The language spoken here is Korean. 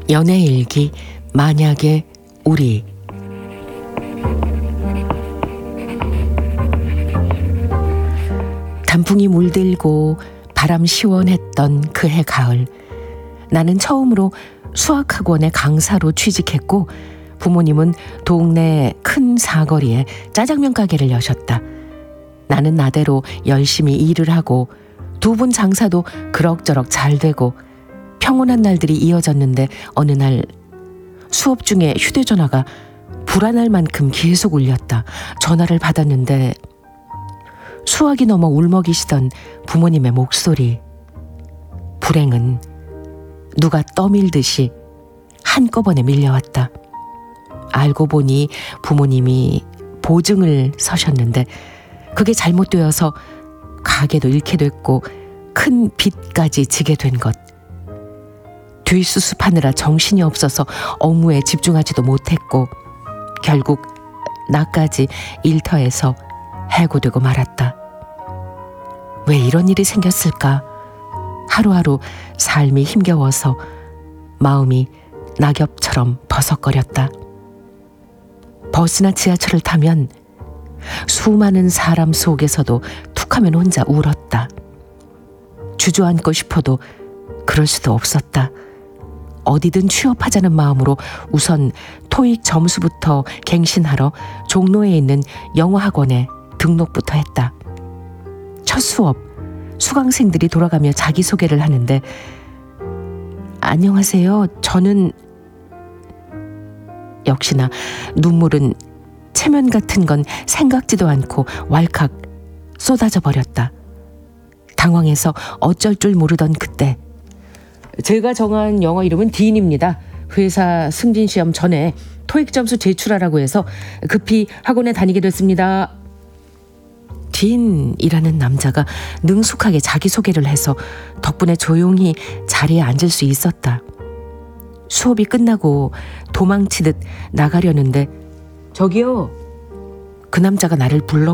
연애일기 만약의 우리. 단풍이 물들고 바람 시원했던 그해 가을, 나는 처음으로 수학학원의 강사로 취직했고 부모님은 동네 큰 사거리에 짜장면 가게를 여셨다. 나는 나대로 열심히 일을 하고 두 분 장사도 그럭저럭 잘 되고 평온한 날들이 이어졌는데 어느 날 수업 중에 휴대전화가 불안할 만큼 계속 울렸다. 전화를 받았는데 수학이 넘어 울먹이시던 부모님의 목소리. 불행은 누가 떠밀듯이 한꺼번에 밀려왔다. 알고 보니 부모님이 보증을 서셨는데 그게 잘못되어서 가게도 잃게 됐고 큰 빚까지 지게 된 것. 뒷수습하느라 정신이 없어서 업무에 집중하지도 못했고 결국 나까지 일터에서 해고되고 말았다. 왜 이런 일이 생겼을까? 하루하루 삶이 힘겨워서 마음이 낙엽처럼 버석거렸다. 버스나 지하철을 타면 수많은 사람 속에서도 툭하면 혼자 울었다. 주저앉고 싶어도 그럴 수도 없었다. 어디든 취업하자는 마음으로 우선 토익 점수부터 갱신하러 종로에 있는 영어학원에 등록부터 했다. 첫 수업, 수강생들이 돌아가며 자기소개를 하는데 안녕하세요. 저는 역시나 눈물은 체면 같은 건 생각지도 않고 왈칵 쏟아져 버렸다. 당황해서 어쩔 줄 모르던 그때 제가 정한 영어 이름은 딘입니다. 회사 승진시험 전에 토익 점수 제출하라고 해서 급히 학원에 다니게 됐습니다. 딘이라는 남자가 능숙하게 자기소개를 해서 덕분에 조용히 자리에 앉을 수 있었다. 수업이 끝나고 도망치듯 나가려는데 저기요. 그 남자가 나를 불러